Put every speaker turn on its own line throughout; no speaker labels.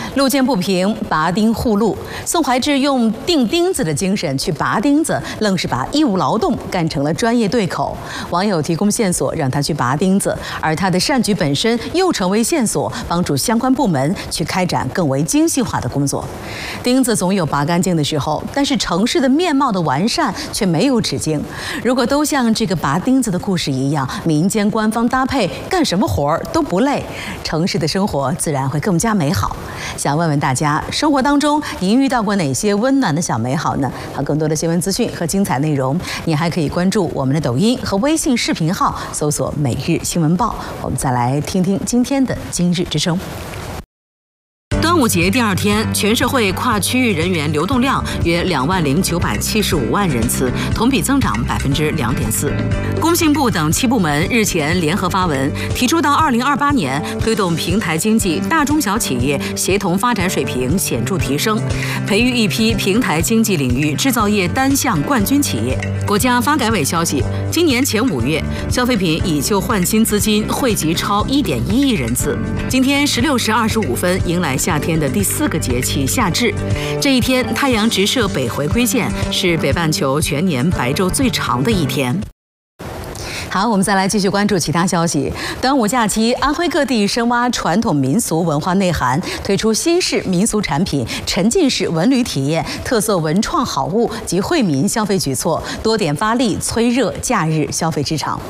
路见不平，拔钉护路。宋怀志用钉钉子的精神去拔钉子，愣是把义务劳动干成了专业对口。网友提供线索让他去拔钉子，而他的善举本身又成为线索，帮助相关部门去开展更为精细化的工作。钉子总有拔干净的时候，但是城市的面貌的完善却没有止境。如果都像这个拔钉子的故事一样，民间官方搭配，干什么活儿都不累，城市的生活自然会更加美好。想问问大家，生活当中您遇到过哪些温暖的小美好呢？好，更多的新闻资讯和精彩内容，你还可以关注我们的抖音和微信视频号，搜索每日新闻报。我们再来听听今天的今日之声。端午节第二天，全社会跨区域人员流动量约20975万人次，同比增长2.4%。工信部等7部门日前联合发文，提出到2028年推动平台经济大中小企业协同发展水平显著提升，培育一批平台经济领域制造业单项冠军企业。国家发改委消息，今年前5月，消费品以旧换新资金汇集超1.1亿人次。今天16时25分，迎来夏天的第4个节气夏至，这一天太阳直射北回归线，是北半球全年白昼最长的一天。好，我们再来继续关注其他消息。端午假期，安徽各地深挖传统民俗文化内涵，推出新式民俗产品、沉浸式文旅体验、特色文创好物及惠民消费举措，多点发力，催热假日消费市场。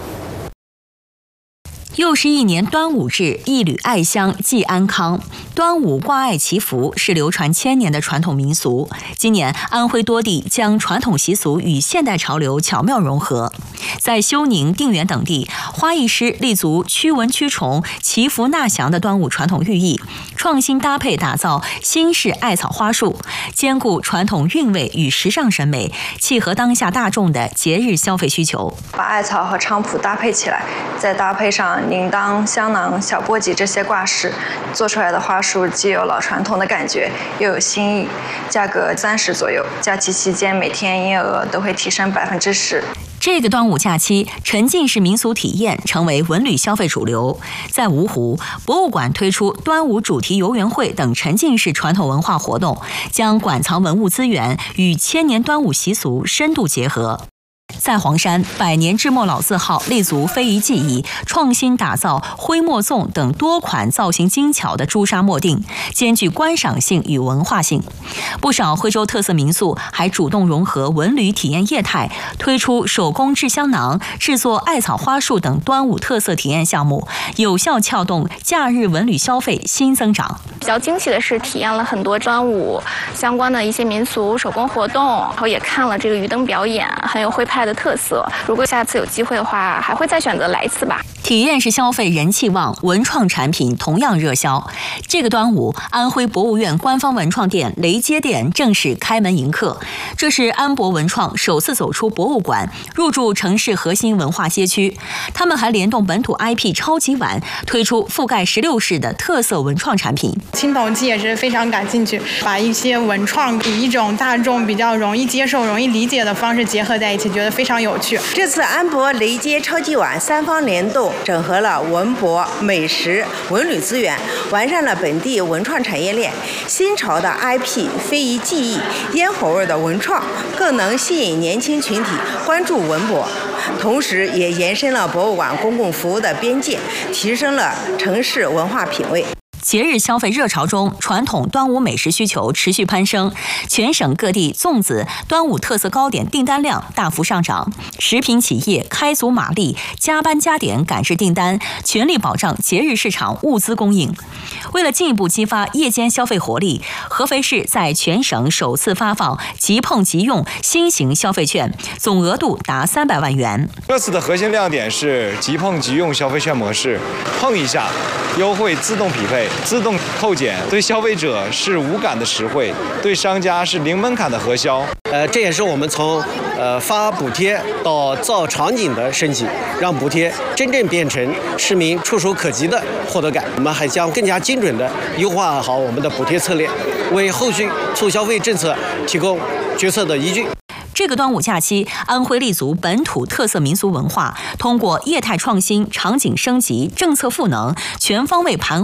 又是一年端午至，一缕艾香寄安康。端午挂艾祈福是流传1000年的传统民俗。今年，安徽多地将传统习俗与现代潮流巧妙融合。在休宁、定远等地，花艺师立足驱蚊驱虫、祈福纳祥的端午传统寓意，创新搭配打造新式艾草花束，兼顾传统韵味与时尚审美，契合当下大众的节日消费需求。
把艾草和菖蒲搭配起来，再搭配上铃铛、香囊、小簸箕这些挂饰，做出来的花束既有老传统的感觉，又有新意。价格30左右，假期期间每天营业额都会提升10%。
这个端午假期，沉浸式民俗体验成为文旅消费主流。在芜湖，博物馆推出端午主题游园会等沉浸式传统文化活动，将馆藏文物资源与1000年端午习俗深度结合。在黄山，100年制墨老字号立足非遗技艺，创新打造徽墨粽等多款造型精巧的朱砂墨锭，兼具观赏性与文化性。不少徽州特色民宿还主动融合文旅体验业态，推出手工制香囊、制作艾草花束等端午特色体验项目，有效撬动假日文旅消费新增长。
比较惊喜的是，体验了很多端午相关的一些民俗手工活动，然后也看了这个鱼灯表演，很有徽派的特色。如果下次有机会的话，还会再选择来一次吧。
体验式消费人气旺，文创产品同样热销。这个端午，安徽博物院官方文创店雷街店正式开门迎客。这是安博文创首次走出博物馆，入驻城市核心文化街区。他们还联动本土 IP 超级碗，推出覆盖16市的特色文创产品。
青铜器也是非常感兴趣，把一些文创以一种大众比较容易接受、容易理解的方式结合在一起，觉得非常有趣。
这次安博雷街超级碗3方联动，整合了文博、美食、文旅资源，完善了本地文创产业链。新潮的 IP、非遗技艺、烟火味的文创，更能吸引年轻群体关注文博，同时也延伸了博物馆公共服务的边界，提升了城市文化品味。
节日消费热潮中，传统端午美食需求持续攀升，全省各地粽子、端午特色糕点订单量大幅上涨，食品企业开足马力，加班加点赶制订单，全力保障节日市场物资供应。为了进一步激发夜间消费活力，合肥市在全省首次发放即碰即用新型消费券，总额度达300万元。
这次的核心亮点是即碰即用消费券模式，碰一下，优惠自动匹配。自动扣减，对消费者是无感的实惠，对商家是零门槛的核销。
这也是我们从发补贴到造场景的升级，让补贴真正变成市民触手可及的获得感。我们还将更加精准地优化好我们的补贴策略，为后续促消费政策提供决策的依据。
这个端午假期，安徽立足本土特色民俗文化，通过业态创新、场景升级、政策赋能，全方位盘